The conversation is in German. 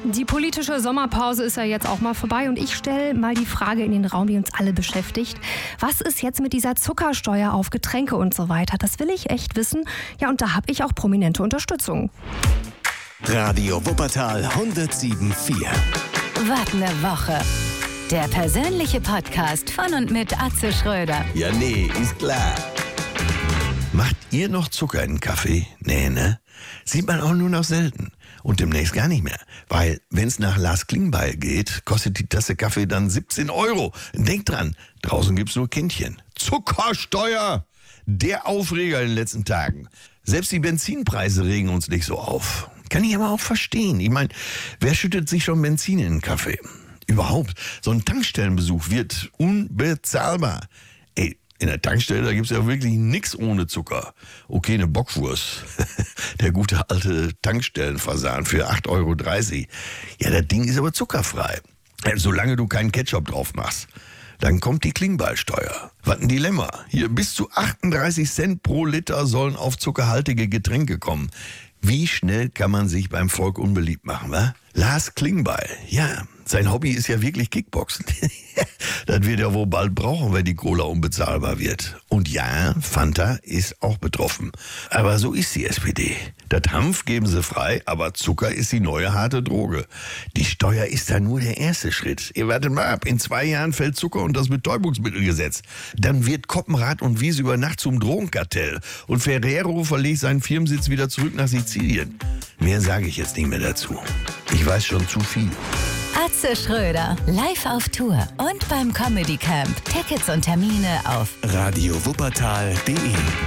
Die politische Sommerpause ist ja jetzt auch mal vorbei und ich stelle mal die Frage in den Raum, die uns alle beschäftigt. Was ist jetzt mit dieser Zuckersteuer auf Getränke und so weiter? Das will ich echt wissen. Ja, und da habe ich auch prominente Unterstützung. Radio Wuppertal 107.4. Was ne Woche. Der persönliche Podcast von und mit Atze Schröder. Ja, nee, ist klar. Macht ihr noch Zucker in den Kaffee? Nee, ne? Sieht man auch nur noch selten. Und demnächst gar nicht mehr. Weil, wenn es nach Lars Klingbeil geht, kostet die Tasse Kaffee dann 17 €. Denkt dran, draußen gibt's nur Kindchen. Zuckersteuer! Der Aufreger in den letzten Tagen. Selbst die Benzinpreise regen uns nicht so auf. Kann ich aber auch verstehen. Ich meine, wer schüttet sich schon Benzin in den Kaffee? Überhaupt, so ein Tankstellenbesuch wird unbezahlbar. Ey, in der Tankstelle, da gibt's ja wirklich nix ohne Zucker. Okay, eine Bockwurst. Der gute alte Tankstellenfasan für 8,30 €. Ja, das Ding ist aber zuckerfrei. Solange du keinen Ketchup drauf machst. Dann kommt die Klingbeilsteuer. Was ein Dilemma. Hier bis zu 38 Cent pro Liter sollen auf zuckerhaltige Getränke kommen. Wie schnell kann man sich beim Volk unbeliebt machen, wa? Lars Klingbeil, ja, sein Hobby ist ja wirklich Kickboxen. Das wird er wohl bald brauchen, wenn die Cola unbezahlbar wird. Und ja, Fanta ist auch betroffen. Aber so ist die SPD. Das Hanf geben sie frei, aber Zucker ist die neue harte Droge. Die Steuer ist da nur der erste Schritt. Ihr wartet mal ab, in 2 Jahren fällt Zucker und das Betäubungsmittelgesetz. Dann wird Koppenrad und Wiese über Nacht zum Drogenkartell. Und Ferrero verlegt seinen Firmensitz wieder zurück nach Sizilien. Mehr sage ich jetzt nicht mehr dazu. Ich weiß schon zu viel. Atze Schröder, live auf Tour und beim Comedy Camp. Tickets und Termine auf radiowuppertal.de